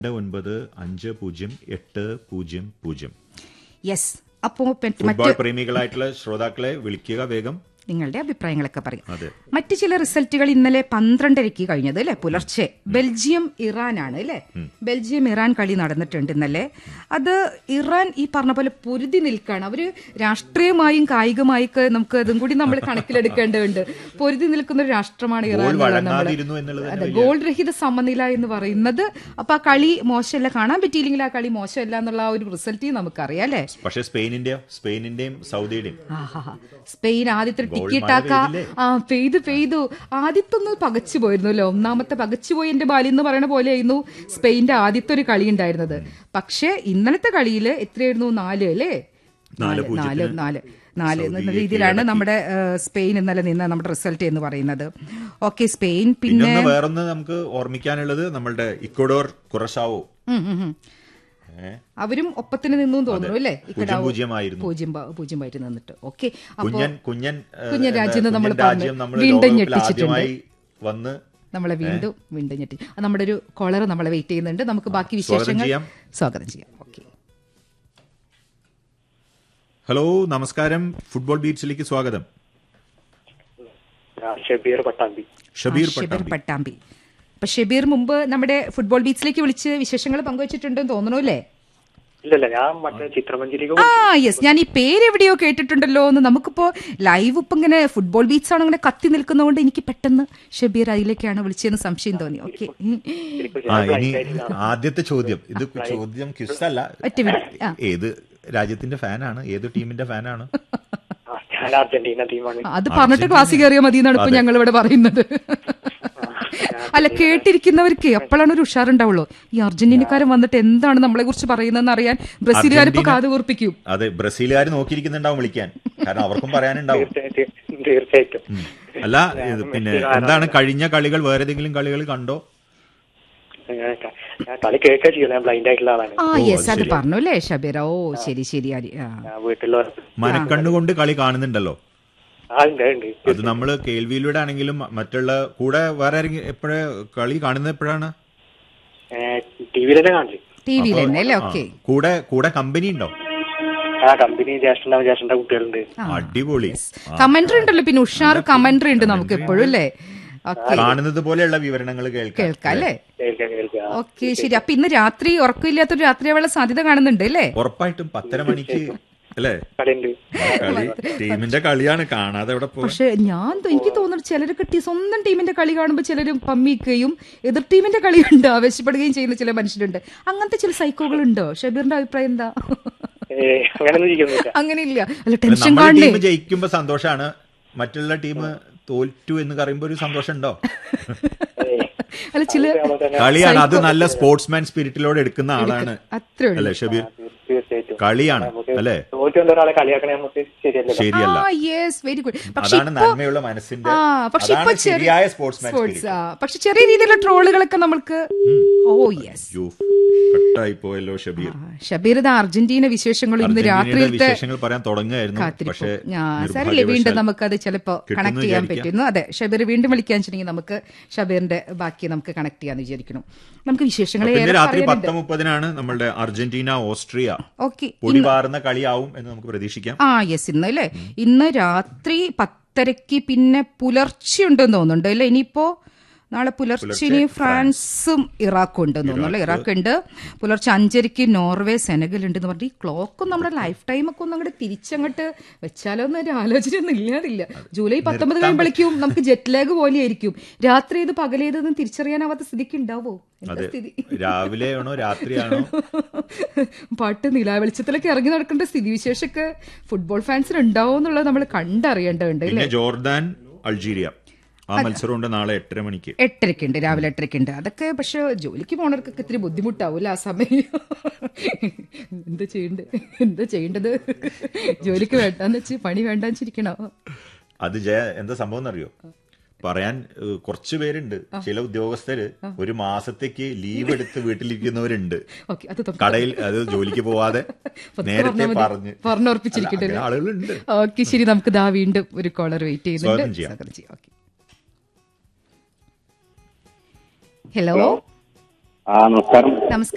9508000. Yes. അപ്പോൾ football പ്രേമികളായിട്ടുള്ള ശ്രോതാക്കളെ വിളിക്കുക വേഗം, നിങ്ങളുടെ അഭിപ്രായങ്ങളൊക്കെ പറയും. അതെ. മറ്റു ചില റിസൾട്ടുകൾ ഇന്നലെ 12:30 കഴിഞ്ഞത് അല്ലെ, പുലർച്ചെ ബെൽജിയം ഇറാനാണ് അല്ലെ. ബെൽജിയം ഇറാൻ കളി നടന്നിട്ടുണ്ട് ഇന്നലെ. അത് ഇറാൻ ഈ പറഞ്ഞ പോലെ പൊരുതി നിൽക്കുകയാണ്. അവര് രാഷ്ട്രീയമായും കായികമായൊക്കെ നമുക്ക് അതും കൂടി നമ്മൾ കണക്കിലെടുക്കേണ്ടതുണ്ട്. പൊരുതി നിൽക്കുന്ന ഒരു രാഷ്ട്രമാണ് ഇറാൻ. അതെ, ഗോൾ രഹിത സമനില എന്ന് പറയുന്നത്. അപ്പൊ ആ കളി മോശമല്ല, കാണാൻ പറ്റിയില്ലെങ്കിൽ ആ കളി മോശമല്ല എന്നുള്ള ആ ഒരു റിസൾട്ട് നമുക്കറിയാം അല്ലെ. പക്ഷേ സ്പെയിനിന്റെയും സൗദിയുടെയും സ്പെയിൻ ആദ്യത്തെ ടിക്കറ്റാക്ക പെയ്തു ആദ്യത്തൊന്ന് പകച്ചു പോയിരുന്നല്ലോ. ഒന്നാമത്തെ പകച്ചുപോയി എന്റെ ബാലി എന്ന് പറയുന്ന പോലെയായിരുന്നു സ്പെയിന്റെ ആദ്യത്തെ ഒരു കളി ഉണ്ടായിരുന്നത്. പക്ഷെ ഇന്നലത്തെ കളിയിൽ എത്രയായിരുന്നു? 4 അല്ലേ, 4 എന്ന രീതിയിലാണ് നമ്മുടെ സ്പെയിൻ ഇന്നലെ നിന്ന് നമ്മുടെ റിസൾട്ട് എന്ന് പറയുന്നത്. Okay, Spain. പിന്നെ വേറൊന്ന് നമുക്ക് ഓർമ്മിക്കാനുള്ളത് നമ്മളുടെ ഇക്വഡോർ കുറസാവോ, അവരും ഒപ്പത്തിന് നിന്നു തോന്നുന്നു അല്ലേ. 0-0 നിന്നിട്ട് ഓക്കെ. കുഞ്ഞൻ രാജ്യം നമ്മൾ വീണ്ടും ഞെട്ടിച്ചിട്ടുണ്ട്. നമ്മളെ വീണ്ടും ഞെട്ടി. നമ്മുടെ ഒരു കോളർ നമ്മളെ വെയിറ്റ് ചെയ്യുന്നുണ്ട്. നമുക്ക് ബാക്കി വിശേഷങ്ങൾ സ്വാഗതം ചെയ്യാം. ഓക്കെ, ഹലോ, നമസ്കാരം. ഫുട്ബോൾ ബീറ്റ്സിലേക്ക് സ്വാഗതം. ഷബീർ പട്ടാമ്പി. അപ്പൊ ഷബീർ മുമ്പ് നമ്മുടെ ഫുട്ബോൾ ബീച്ചിലേക്ക് വിളിച്ച് വിശേഷങ്ങൾ പങ്കുവച്ചിട്ടുണ്ടെന്ന് തോന്നണു അല്ലേ? ഇല്ലല്ല, ഞാൻ മറ്റേ ചിത്രമഞ്ചേരിക്ക്. യെസ്, ഞാൻ ഈ പേര് എവിടെയോ കേട്ടിട്ടുണ്ടല്ലോ എന്ന്. നമുക്കിപ്പോ ലൈവ് ഇപ്പൊ ഇങ്ങനെ ഫുട്ബോൾ ബീച്ച് ആണ് ഇങ്ങനെ കത്തി നിൽക്കുന്നതുകൊണ്ട് എനിക്ക് പെട്ടെന്ന് ഷബീർ അതിലേക്കാണ് വിളിച്ചതെന്ന് സംശയം തോന്നി. ഓക്കെ, ആദ്യത്തെ ചോദ്യം ക്വിസല്ല. ഏത് രാജ്യത്തിന്റെ ഫാനാണ്, ഏത് ടീമിന്റെ ഫാനാണ്? അർജന്റീന ടീമാണ്. അത് പറഞ്ഞിട്ട് ക്ലാസ്സിൽ കയറിയാൽ മതി എന്നാണ് ഇപ്പൊ ഞങ്ങൾ ഇവിടെ പറയുന്നത്. അല്ല, കേട്ടിരിക്കുന്നവർക്ക് എപ്പോഴാണ് ഒരു ഉഷാറുണ്ടാവുള്ളൂ. ഈ അർജന്റീനക്കാരൻ വന്നിട്ട് എന്താണ് നമ്മളെ കുറിച്ച് പറയുന്നതെന്ന് അറിയാൻ ബ്രസീലുകാർ ഇപ്പൊ കാത് കൂർപ്പിക്കും. അതെ, ബ്രസീലുകാർ നോക്കിയിരിക്കുന്നുണ്ടാവും വിളിക്കാൻ, കാരണം അവർക്കും പറയാനുണ്ടാവും. തീർച്ചയായിട്ടും. അല്ല, പിന്നെ എന്താണ് കഴിഞ്ഞ കളികൾ, വേറെ ഏതെങ്കിലും കളികൾ കണ്ടോ? കളി കേൾക്കുക ചെയ്യില്ല, ഞാൻ ബ്ലൈൻഡ് ആയിട്ടുള്ള ആളാണ്. യെസ്, അത് പറഞ്ഞു അല്ലേ ഷബീർ. ഓ ശരി. വീട്ടിലുള്ള മനക്കണ്ണുകൊണ്ട് കളി കാണുന്നുണ്ടല്ലോ. ഉണ്ട്. അത് നമ്മള് കേൾവിയിലൂടെ ആണെങ്കിലും മറ്റുള്ള കൂടെ വേറെ എപ്പോഴാ കളി കാണുന്നത്? എപ്പോഴാണ്? ടിവിയിൽ തന്നെ കാണില്ല. ടിവിയിൽ തന്നെ അല്ലേ? ഓക്കെ. കൂടെ കമ്പനി ഉണ്ടോ? കമ്പനി ജ്യേഷ്ഠന്റെ കുട്ടികളുണ്ട്. അടിപൊളി കമന്ററി ഉണ്ടല്ലോ. പിന്നെ ഉഷാർ കമന്ററി ഉണ്ട് നമുക്ക് എപ്പോഴും അല്ലേ. കാണുന്നത് പോലെയുള്ള വിവരണങ്ങൾ കേൾക്കാം അല്ലേ. ഓക്കെ, ശരി. അപ്പൊ ഇന്ന് രാത്രി ഉറക്കമില്ലാത്തൊരു രാത്രിയാവുള്ള സാധ്യത കാണുന്നുണ്ട് അല്ലേ? ഉറപ്പായിട്ടും 10:30 മണിക്ക് അല്ലേ ടീമിന്റെ കളിയാണ്, കാണാതെ എവിടെ പോകും. പക്ഷെ എനിക്ക് തോന്നുന്നു ചിലരൊക്കെ സ്വന്തം ടീമിന്റെ കളി കാണുമ്പോൾ ചിലരും പമ്മിക്കുകയും എതിർ ടീമിന്റെ കളി കണ്ട് ആവേശപ്പെടുകയും ചെയ്യുന്ന ചില മനുഷ്യരുണ്ട്. അങ്ങനത്തെ ചില സൈക്കോകൾ ഉണ്ടോ? ഷബീറിന്റെ അഭിപ്രായം എന്താ? അങ്ങനെയില്ല. അല്ല, ടെൻഷൻ കാണണ്ടേ? ജയിക്കുമ്പോ സന്തോഷാണ്, മറ്റുള്ള ടീം തോറ്റു എന്ന് പറയുമ്പോ ഒരു സന്തോഷം ഉണ്ടോ? അല്ല, ചില കളിയാണ്, അത് നല്ല സ്പോർട്സ്മാൻ സ്പിരിറ്റിലോടെ എടുക്കുന്ന ആളാണ് അല്ലേ ഷബീർ? കളിയാണ് അല്ലേ, ശരിയല്ല. Very good. അതാണ് നന്മയുള്ള മനസ്സിന്റെ ശരിയായ സ്പോർട്സ്മാൻ സ്പിരിറ്റ്. പക്ഷെ ചെറിയ രീതിയിലുള്ള ട്രോളുകളൊക്കെ നമുക്ക് കട്ടായി പോയല്ലോ ഷബീർ. ഷബീർ ഇത് അർജന്റീന വിശേഷങ്ങൾ ഇന്ന് രാത്രിയിലത്തെ വിശേഷങ്ങൾ പറയാൻ തുടങ്ങുകയായിരുന്നു. പക്ഷേ സാരല്ലേ, വീണ്ടും നമുക്കത് ചിലപ്പോ കണക്ട് ചെയ്യാൻ പറ്റുന്നു. അതെ, ഷബീർ വീണ്ടും വിളിക്കാൻ വെച്ചിട്ടുണ്ടെങ്കിൽ നമുക്ക് ഷബീറിന്റെ ബാക്കി നമുക്ക് കണക്ട് ചെയ്യാന്ന് വിചാരിക്കണം. നമുക്ക് വിശേഷങ്ങളെ രാത്രി 10:30 നമ്മളുടെ അർജന്റീന ഓസ്ട്രിയ പൊടിവാറുന്ന കളിയാവും എന്ന് നമുക്ക് പ്രതീക്ഷിക്കാം. യെസ്, ഇന്ന് അല്ലേ, ഇന്ന് രാത്രി 10:30 പിന്നെ പുലർച്ചെ ഉണ്ടെന്ന് തോന്നുന്നുണ്ട് അല്ലേ. ഇനിയിപ്പോ നാളെ പുലർച്ചെ ഫ്രാൻസും ഇറാഖും ഉണ്ടെന്ന് തോന്നുന്നു. ഇറാഖ് ഉണ്ട്. പുലർച്ചെ 5:30 നോർവേ സെനഗൽ ഉണ്ടെന്ന് പറഞ്ഞിട്ട് ഈ ക്ലോക്കും നമ്മുടെ ലൈഫ് ടൈം ഒക്കെ ഒന്നും അങ്ങോട്ട് തിരിച്ചങ്ങോട്ട് വെച്ചാലോ എന്നൊരു ആലോചന ഒന്നും ഇല്ലാതില്ല. ജൂലൈ 19 കഴിയുമ്പോഴേക്കും നമുക്ക് ജെറ്റ് ലാഗ് പോലെയായിരിക്കും. രാത്രി ഏത് പകലേതെന്ന് തിരിച്ചറിയാനാവാത്ത സ്ഥിതിക്ക് ഉണ്ടാവോ? രാവിലെയാണോ രാത്രിയാണോ? പാട്ട് നിലാവെളിച്ചത്തിലൊക്കെ ഇറങ്ങി നടക്കേണ്ട സ്ഥിതിവിശേഷമൊക്കെ ഫുട്ബോൾ ഫാൻസിന് ഉണ്ടാവും എന്നുള്ളത് നമ്മൾ കണ്ടറിയേണ്ടതുണ്ട്. ജോർദാൻ അൾജീരിയ ആ മത്സരമുണ്ട് നാളെ 8:30 മണിക്ക്. 8:30 ഉണ്ട്, രാവിലെ 8:30 ഉണ്ട്. അതൊക്കെ പക്ഷെ ജോലിക്ക് പോണവർക്കൊക്കെ ഇത്തിരി ബുദ്ധിമുട്ടാവൂല ആ സമയം. എന്താ ചെയ്യേണ്ടത്? ജോലിക്ക് വേണ്ടാന്ന് വെച്ച് പണി വേണ്ടാന്നിരിക്കണോ? അത് എന്താ സംഭവം എന്നറിയോ? പറയാൻ കുറച്ചു പേരുണ്ട്. ചില ഉദ്യോഗസ്ഥര് ഒരു മാസത്തേക്ക് ലീവ് എടുത്ത് വീട്ടിലിരിക്കുന്നവരുണ്ട്. കടയിൽ അത് ജോലിക്ക് പോവാതെ നേരത്തെ പറഞ്ഞോർപ്പിച്ചിരിക്കേണ്ട ആളുകളുണ്ട്. ഓക്കെ, ശരി. നമുക്ക് ദാ വീണ്ടും ഒരു കോളർ വെയിറ്റ് ചെയ്യുന്നുണ്ട്. ഹലോ, നമസ്കാരം.